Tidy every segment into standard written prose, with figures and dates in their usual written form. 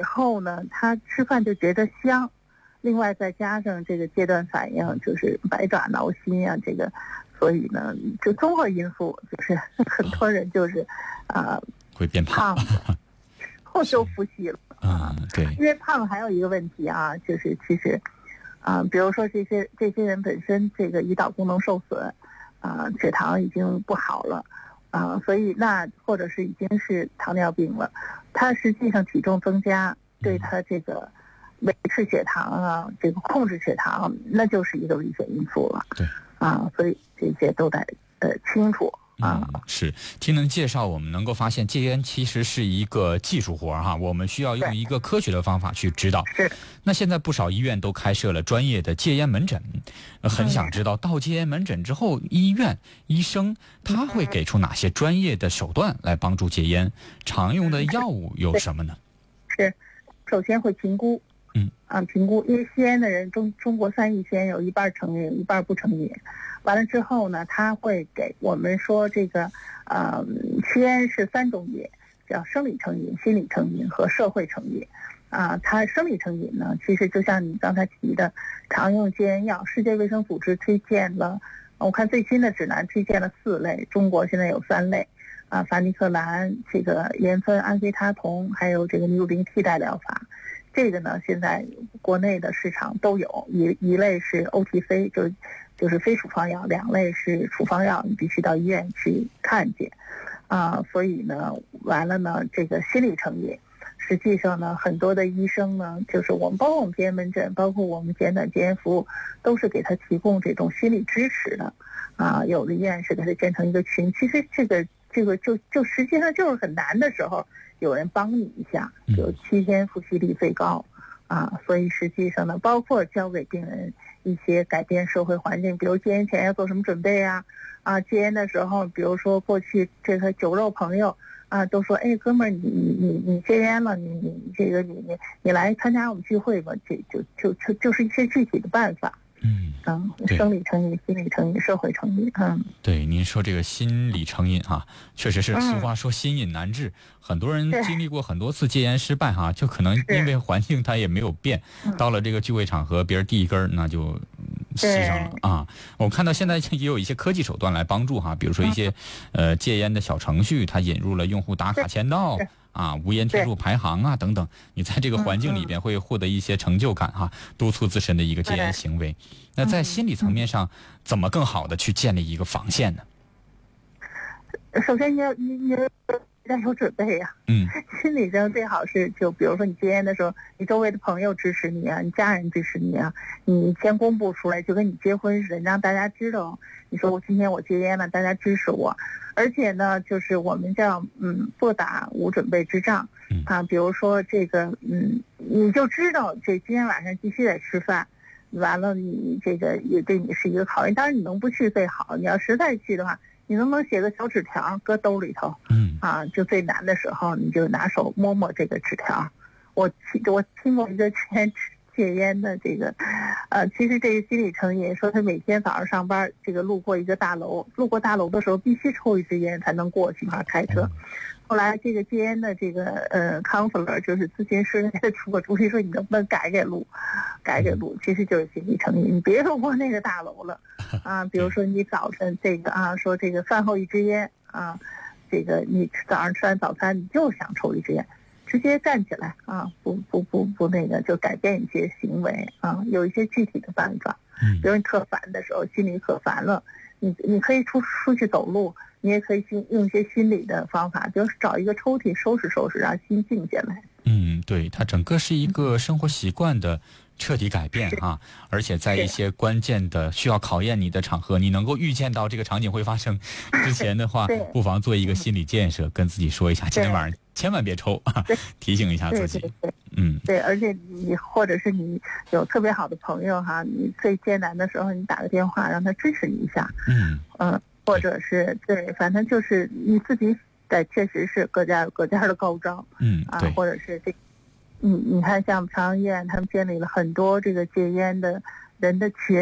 以后呢，他吃饭就觉得香，另外再加上这个戒断反应，就是百爪挠心啊，这个，所以呢，就综合因素，就是很多人就是会变胖， 后就腹泻了对， 因为胖还有一个问题啊，就是其实比如说这些人本身这个胰岛功能受损血糖已经不好了所以那或者是已经是糖尿病了，他实际上体重增加对他这个维持血糖这个控制血糖，那就是一个危险因素了。 对所以这些都得清楚。 是听您介绍，我们能够发现戒烟其实是一个技术活哈，我们需要用一个科学的方法去指导。 是。 那现在不少医院都开设了专业的戒烟门诊，很想知道到戒烟门诊之后，医生他会给出哪些专业的手段来帮助戒烟？常用的药物有什么呢？ 是，首先会评估。评估，因为吸烟的人中国3亿吸烟有一半成瘾，一半不成瘾。完了之后呢，他会给我们说这个吸烟是3种瘾，叫生理成瘾、心理成瘾和社会成瘾。它生理成瘾呢，其实就像你刚才提的，常用戒烟药，世界卫生组织推荐了，我看最新的指南推荐了4类，中国现在有3类。伐尼克兰、这个盐酚安非他酮，还有这个尼古丁替代疗法。这个呢，现在国内的市场都有，一类是 OTC， 就是非处方药，2类是处方药，你必须到医院去看见。所以呢，完了呢，这个心理成瘾，实际上呢，很多的医生呢，就是包括我们戒烟门诊，包括我们简短戒烟服务，都是给他提供这种心理支持的。有的医院是给他建成一个群，其实这个就实际上就是很难的时候，有人帮你一下，有7天复习率最高所以实际上呢，包括教给病人一些改变社会环境，比如戒烟前要做什么准备戒烟的时候，比如说过去这个酒肉朋友都说，哎，哥们儿，你戒烟了，你来参加我们聚会吧，就是一些具体的办法。生理成瘾、心理成瘾、社会成瘾。 对，您说这个心理成瘾确实是，俗话说心瘾难治，很多人经历过很多次戒烟失败就可能因为环境它也没有变，到了这个聚会场合，别人递一根那就吸上了我看到现在也有一些科技手段来帮助比如说一些戒烟的小程序，它引入了用户打卡签到无烟天数排行等等，你在这个环境里边会获得一些成就感督促自身的一个戒烟行为。那在心理层面上，怎么更好的去建立一个防线呢？ 首先你要有准备心理上最好是，就比如说你戒烟的时候，你周围的朋友支持你你家人支持你你先公布出来，就跟你结婚似的，让大家知道，你说今天我戒烟了，大家支持我。而且呢，就是我们叫不打无准备之仗比如说这个你就知道这今天晚上必须得吃饭，完了你这个也对你是一个考验。当然你能不去最好，你要实在去的话，你能不能写个小纸条搁兜里头就最难的时候你就拿手摸摸这个纸条。我听过一个戒烟的这个其实这个心理成瘾说他每天早上上班，这个路过大楼的时候必须抽一支烟才能过去开车。后来这个戒烟的这个counselor 就是咨询师给他出个主意，说你能不能改路，其实就是心理成瘾。你别路过那个大楼了比如说你早晨这个说这个饭后一支烟这个你早上吃完早餐你就想抽一支烟，直接站起来不那个，就改变一些行为有一些具体的办法。比如你特烦的时候，心里可烦了，你可以出去走路，你也可以用一些心理的方法，就是找一个抽屉收拾收拾，让心静下来。 对，它整个是一个生活习惯的彻底改变而且在一些关键的需要考验你的场合，你能够预见到这个场景会发生之前的话不妨做一个心理建设，跟自己说一下今天晚上千万别抽提醒一下自己。 对，而且你或者是你有特别好的朋友你最艰难的时候你打个电话让他支持你一下或者是对，反正就是你自己确实是各家有各家的高招对， 或者是你看像朝阳医院他们建立了很多这个戒烟的人的群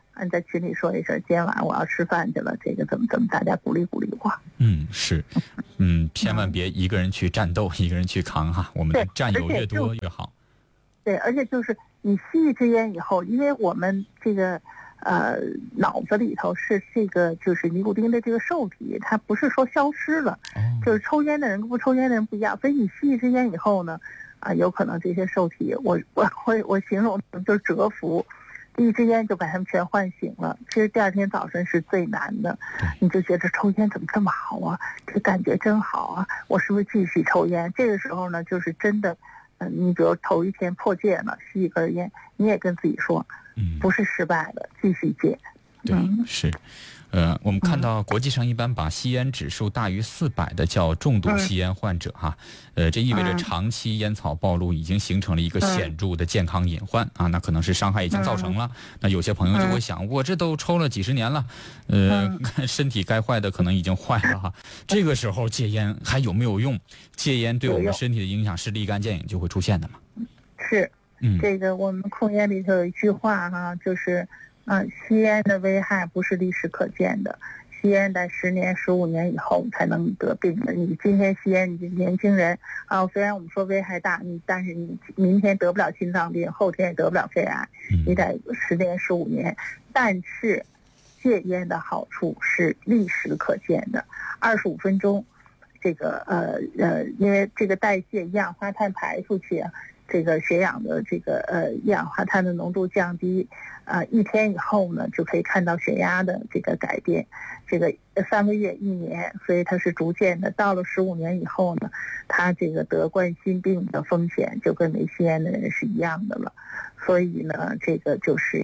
在群里说一声，今天晚上我要吃饭去了，这个怎么大家鼓励鼓励我。 是，千万别一个人去战斗，一个人去扛哈，我们的战友越多越好。 对，而且就是你吸一支烟以后，因为我们这个脑子里头是这个就是尼古丁的这个受体，它不是说消失了，就是抽烟的人跟不抽烟的人不一样，所以你吸一支烟以后呢，有可能这些受体，我形容就是蛰伏。第一支烟就把他们全唤醒了，其实第二天早晨是最难的，你就觉得抽烟怎么这么好啊，这个感觉真好啊，我是不是继续抽烟？这个时候呢，就是真的，你比如头一天破戒了，吸一根烟，你也跟自己说，不是失败的，继续戒。 对，是。我们看到国际上一般把吸烟指数大于400的叫重度吸烟患者哈，这意味着长期烟草暴露已经形成了一个显著的健康隐患啊，那可能是伤害已经造成了。那有些朋友就会想，我这都抽了几十年了，身体该坏的可能已经坏了哈，这个时候戒烟还有没有用？戒烟对我们身体的影响是立竿见影就会出现的嘛？ 是，这个我们控烟里头有一句话哈，就是吸烟的危害不是立时可见的，吸烟在10年、15年以后才能得病的。你今天吸烟，你年轻人虽然我们说危害大，但是你明天得不了心脏病，后天也得不了肺癌，你得10年、15年。但是戒烟的好处是立时可见的，25分钟，这个因为这个代谢一氧化碳排出去啊。这个血氧的这个一氧化碳的浓度降低，1天以后呢，就可以看到血压的这个改变，这个3个月、1年，所以它是逐渐的。到了15年以后呢，它这个得冠心病的风险就跟没吸烟的人是一样的了。所以呢，这个就是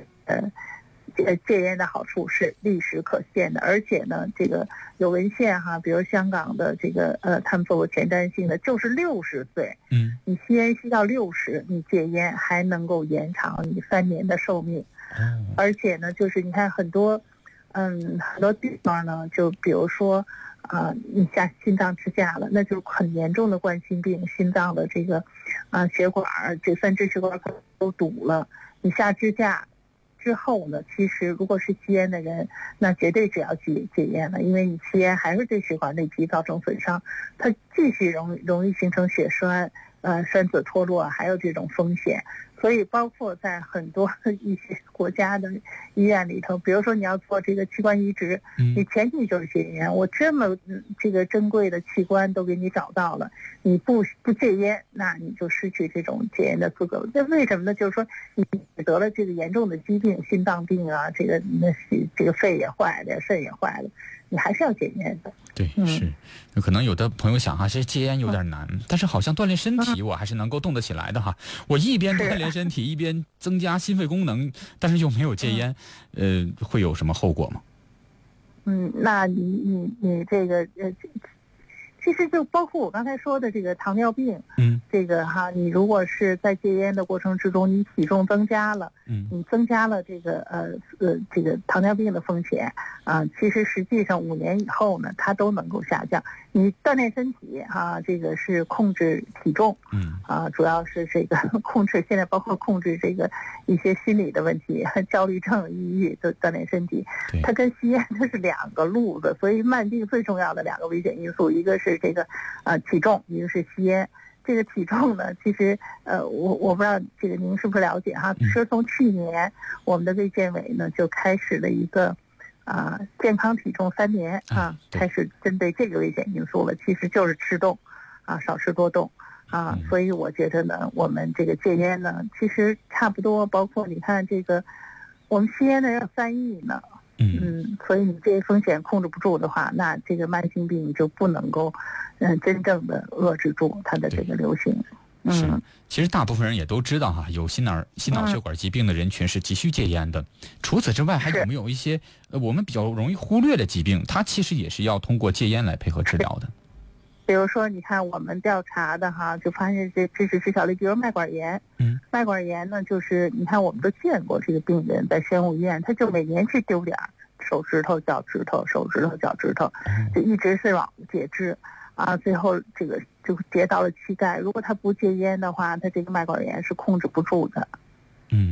戒烟的好处是立时可见的，而且呢，这个有文献哈，比如香港的这个他们做过前瞻性的，就是60岁，你吸烟吸到60，你戒烟还能够延长你3年的寿命，而且呢，就是你看很多地方呢，就比如说你下心脏支架了，那就是很严重的冠心病，心脏的这个血管这3支血管都堵了，你下支架之后呢，其实如果是吸烟的人，那绝对是要戒烟了，因为你吸烟还是对血管内皮造成损伤，它继续容易形成血栓，栓子脱落，还有这种风险。所以包括在很多一些国家的医院里头，比如说你要做这个器官移植，你前提就是戒烟，我这么这个珍贵的器官都给你找到了，你不戒烟，那你就失去这种戒烟的资格了。这为什么呢？就是说你得了这个严重的疾病，心脏病啊，这个肺也坏了，肾也坏了，你还是要戒烟的。 对，是，可能有的朋友想哈，这戒烟有点难，但是好像锻炼身体我还是能够动得起来的哈。我一边锻炼身体，一边增加心肺功能，但是又没有戒烟，会有什么后果吗？ 那你这个其实就包括我刚才说的这个糖尿病，这个哈，你如果是在戒烟的过程之中，你体重增加了，你增加了这个这个糖尿病的风险其实实际上5年以后呢，它都能够下降。你锻炼身体这个是控制体重，主要是这个控制，现在包括控制这个一些心理的问题，焦虑症、抑郁的锻炼身体，它跟吸烟它是2个路子，所以慢病最重要的2个危险因素，一个是这个体重，一个是吸烟。这个体重呢，其实我不知道这个您是不是了解哈，说从去年我们的卫健委呢就开始了一个健康体重3年开始针对这个危险因素了，其实就是吃动少吃多动所以我觉得呢，我们这个戒烟呢，其实差不多，包括你看这个我们吸烟的人有3亿呢。所以你这风险控制不住的话，那这个慢性病就不能够真正的遏制住它的这个流行。 是，其实大部分人也都知道哈，有心脑血管疾病的人群是急需戒烟的。除此之外，还有没有一些我们比较容易忽略的疾病，它其实也是要通过戒烟来配合治疗的？ 比如说，你看我们调查的就发现这是知晓率，比如脉管炎。脉管炎呢，就是你看我们都见过这个病人在宣武医院，他就每年去丢点手指头、脚趾头、手指头、脚趾头，就一直是往截肢最后这个就截到了膝盖。如果他不戒烟的话，他这个脉管炎是控制不住的。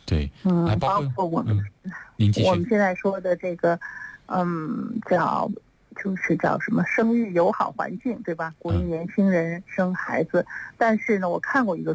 对， 包括我们，我们现在说的这个，叫什么生育友好环境，对吧？鼓励年轻人生孩子。但是呢，我看过一个